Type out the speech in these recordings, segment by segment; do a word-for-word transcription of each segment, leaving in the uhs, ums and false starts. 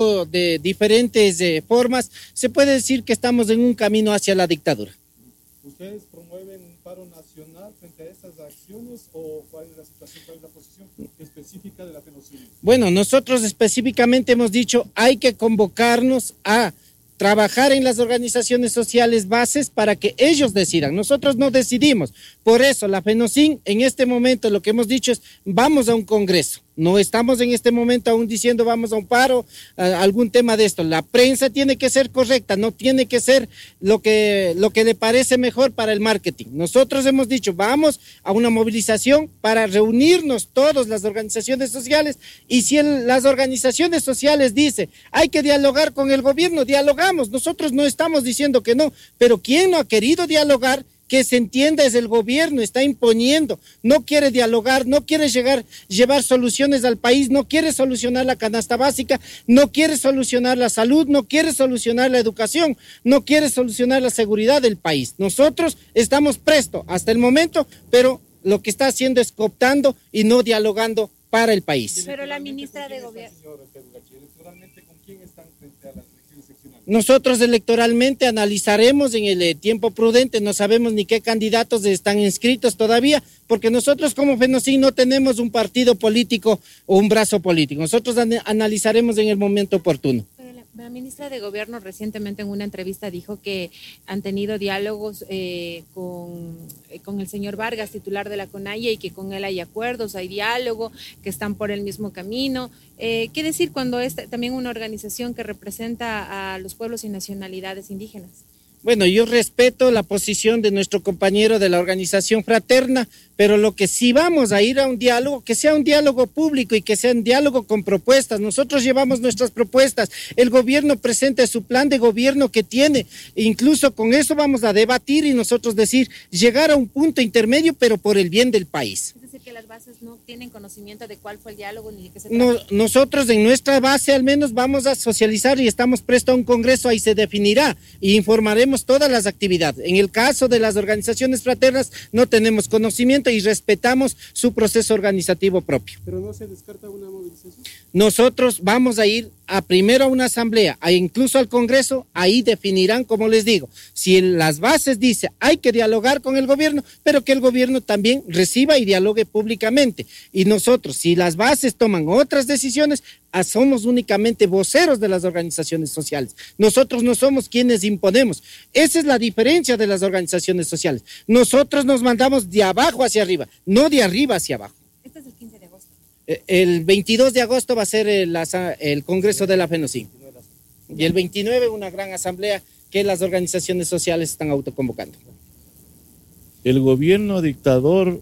diálogo de diferentes eh, formas, se puede decir que estamos en un camino hacia la dictadura. ¿Ustedes promueven un paro nacional frente a estas acciones o cuál es la situación, cuál es la posición específica de la FENOCIN? Bueno, nosotros específicamente hemos dicho hay que convocarnos a trabajar en las organizaciones sociales bases para que ellos decidan. Nosotros no decidimos. Por eso la FENOCIN en este momento lo que hemos dicho es vamos a un congreso. No estamos en este momento aún diciendo vamos a un paro, a algún tema de esto. La prensa tiene que ser correcta, no tiene que ser lo que, lo que le parece mejor para el marketing. Nosotros hemos dicho vamos a una movilización para reunirnos todas las organizaciones sociales y si el, las organizaciones sociales dicen hay que dialogar con el gobierno, dialogamos. Nosotros no estamos diciendo que no, pero ¿quién no ha querido dialogar? Que se entienda es el gobierno, está imponiendo, no quiere dialogar, no quiere llegar, llevar soluciones al país, no quiere solucionar la canasta básica, no quiere solucionar la salud, no quiere solucionar la educación, no quiere solucionar la seguridad del país. Nosotros estamos prestos hasta el momento, pero lo que está haciendo es cooptando y no dialogando para el país. Pero la ministra de Gobierno... ¿Electoralmente con quién están frente a las elecciones seccionales? Nosotros electoralmente analizaremos en el eh, tiempo prudente, no sabemos ni qué candidatos están inscritos todavía, porque nosotros como FENOCIN no tenemos un partido político o un brazo político, nosotros an- analizaremos en el momento oportuno. La ministra de Gobierno recientemente en una entrevista dijo que han tenido diálogos eh, con, con el señor Vargas, titular de la CONAIE, y que con él hay acuerdos, hay diálogo, que están por el mismo camino. Eh, ¿Qué decir cuando es también una organización que representa a los pueblos y nacionalidades indígenas? Bueno, yo respeto la posición de nuestro compañero de la organización fraterna, pero lo que sí vamos a ir a un diálogo, que sea un diálogo público y que sea un diálogo con propuestas. Nosotros llevamos nuestras propuestas, el gobierno presenta su plan de gobierno que tiene, incluso con eso vamos a debatir y nosotros decir, llegar a un punto intermedio, pero por el bien del país. Es decir, que las bases no tienen conocimiento de cuál fue el diálogo ni de qué se trata. No, nosotros en nuestra base al menos vamos a socializar y estamos prestos a un congreso, ahí se definirá y informaremos todas las actividades. En el caso de las organizaciones fraternas no tenemos conocimiento y respetamos su proceso organizativo propio. ¿Pero no se descarta una movilización? Nosotros vamos a ir a primero a una asamblea, a incluso al congreso, ahí definirán, como les digo, si en las bases dice hay que dialogar con el gobierno, pero que el gobierno también reciba y dialogue públicamente. Y nosotros, si las bases toman otras decisiones, somos únicamente voceros de las organizaciones sociales. Nosotros no somos quienes imponemos. Esa es la diferencia de las organizaciones sociales. Nosotros nos mandamos de abajo hacia arriba, no de arriba hacia abajo. Este es el quince de agosto. El veintidós de agosto va a ser el, el Congreso de la FENOCIN. Y el veintinueve una gran asamblea que las organizaciones sociales están autoconvocando. El gobierno dictador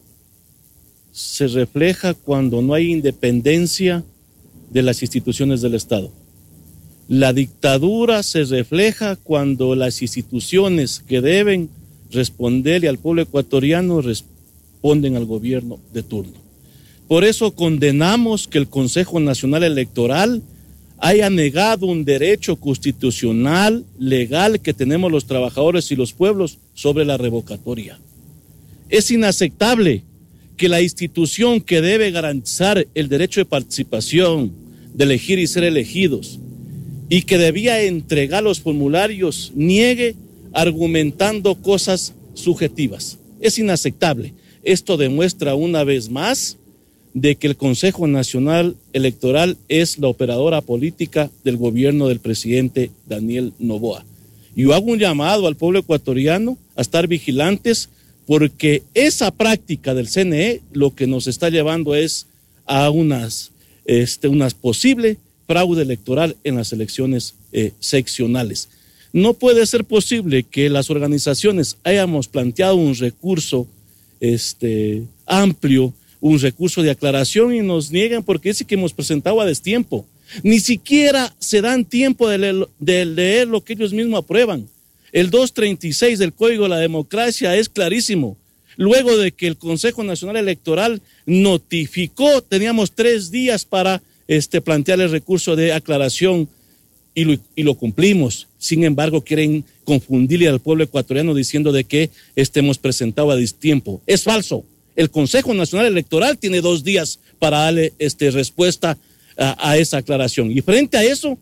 se refleja cuando no hay independencia de las instituciones del Estado. La dictadura se refleja cuando las instituciones que deben responderle al pueblo ecuatoriano responden al gobierno de turno. Por eso condenamos que el Consejo Nacional Electoral haya negado un derecho constitucional, legal, que tenemos los trabajadores y los pueblos sobre la revocatoria. Es inaceptable que la institución que debe garantizar el derecho de participación, de elegir y ser elegidos, y que debía entregar los formularios, niegue argumentando cosas subjetivas. Es inaceptable. Esto demuestra una vez más de que el Consejo Nacional Electoral es la operadora política del gobierno del presidente Daniel Noboa. Yo hago un llamado al pueblo ecuatoriano a estar vigilantes, porque esa práctica del C N E lo que nos está llevando es a unas, este, unas posible fraude electoral en las elecciones eh, seccionales. No puede ser posible que las organizaciones hayamos planteado un recurso este, amplio, un recurso de aclaración y nos niegan porque dice que hemos presentado a destiempo. Ni siquiera se dan tiempo de leer, de leer lo que ellos mismos aprueban. El doscientos treinta y seis del Código de la Democracia es clarísimo. Luego de que el Consejo Nacional Electoral notificó, teníamos tres días para este, plantear el recurso de aclaración y lo, y lo cumplimos. Sin embargo, quieren confundirle al pueblo ecuatoriano diciendo de que este, hemos presentado a destiempo. Es falso. El Consejo Nacional Electoral tiene dos días para darle este, respuesta a, a esa aclaración. Y frente a eso,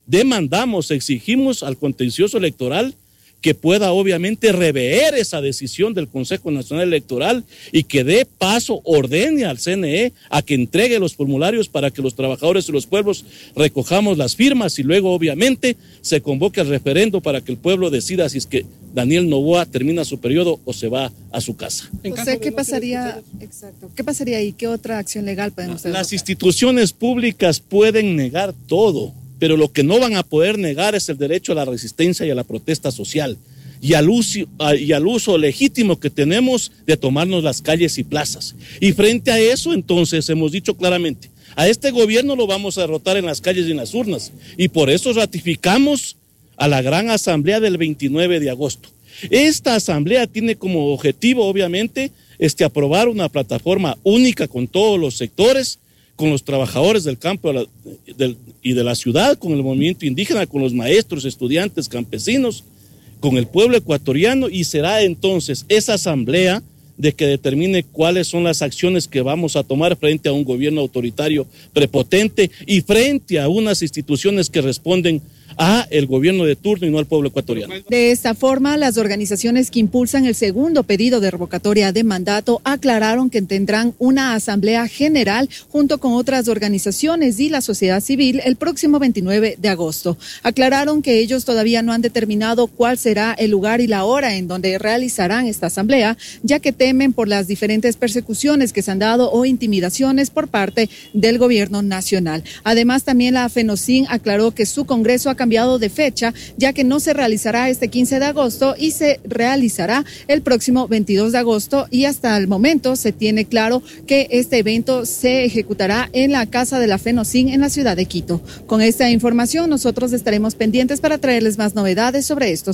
demandamos, exigimos al contencioso electoral que pueda obviamente rever esa decisión del Consejo Nacional Electoral y que dé paso, ordene al C N E a que entregue los formularios para que los trabajadores y los pueblos recojamos las firmas y luego obviamente se convoque el referendo para que el pueblo decida si es que Daniel Noboa termina su periodo o se va a su casa. José, ¿qué pasaría, exacto, qué pasaría ahí? ¿Qué otra acción legal podemos hacer? Las instituciones públicas pueden negar todo, pero lo que no van a poder negar es el derecho a la resistencia y a la protesta social y al uso, y al uso legítimo que tenemos de tomarnos las calles y plazas. Y frente a eso, entonces, hemos dicho claramente, a este gobierno lo vamos a derrotar en las calles y en las urnas, y por eso ratificamos a la gran asamblea del veintinueve de agosto. Esta asamblea tiene como objetivo, obviamente, este, aprobar una plataforma única con todos los sectores, con los trabajadores del campo de la, del, y de la ciudad, con el movimiento indígena, con los maestros, estudiantes, campesinos, con el pueblo ecuatoriano, y será entonces esa asamblea de que determine cuáles son las acciones que vamos a tomar frente a un gobierno autoritario prepotente y frente a unas instituciones que responden a el gobierno de turno y no al pueblo ecuatoriano. De esta forma, las organizaciones que impulsan el segundo pedido de revocatoria de mandato aclararon que tendrán una asamblea general junto con otras organizaciones y la sociedad civil el próximo veintinueve de agosto. Aclararon que ellos todavía no han determinado cuál será el lugar y la hora en donde realizarán esta asamblea, ya que temen por las diferentes persecuciones que se han dado o intimidaciones por parte del gobierno nacional. Además, también la FENOCIN aclaró que su congreso ha cambiado de fecha, ya que no se realizará este quince de agosto y se realizará el próximo veintidós de agosto, y hasta el momento se tiene claro que este evento se ejecutará en la casa de la FENOCIN en la ciudad de Quito. Con esta información nosotros estaremos pendientes para traerles más novedades sobre esto.